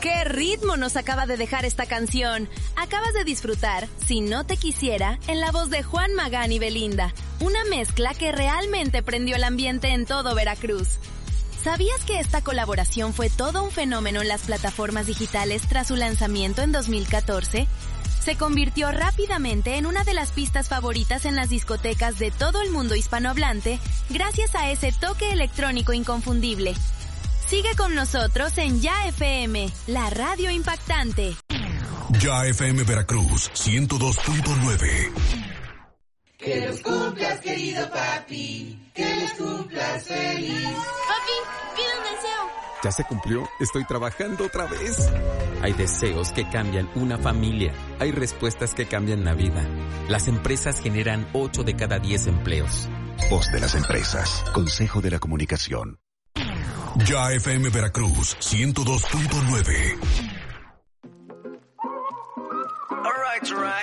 ¡Qué ritmo nos acaba de dejar esta canción! Acabas de disfrutar Si no te quisiera en la voz de Juan Magán y Belinda, una mezcla que realmente prendió el ambiente en todo Veracruz. ¿Sabías que esta colaboración fue todo un fenómeno en las plataformas digitales tras su lanzamiento en 2014? Se convirtió rápidamente en una de las pistas favoritas en las discotecas de todo el mundo hispanohablante gracias a ese toque electrónico inconfundible. Sigue con nosotros en Ya FM, la radio impactante. Ya FM Veracruz, 102.9. Que los cumplas, querido papi, que los cumplas feliz. Papi, pide un deseo. ¿Ya se cumplió? Estoy trabajando otra vez. Hay deseos que cambian una familia. Hay respuestas que cambian la vida. Las empresas generan 8 de cada 10 empleos. Voz de las empresas. Consejo de la Comunicación. Ya FM Veracruz, 102.9. All right.